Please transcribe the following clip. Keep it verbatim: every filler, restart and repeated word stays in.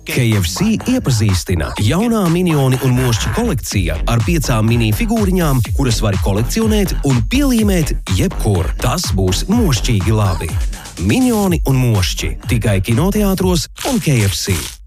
K F C iepazīstina jaunā minioni un mošķi kolekcija ar piecām mini figūriņām, kuras var kolekcionēt un pielīmēt jebkur. Tas būs mošķīgi labi. Minioni un mošķi tikai kinoteātros un K F C.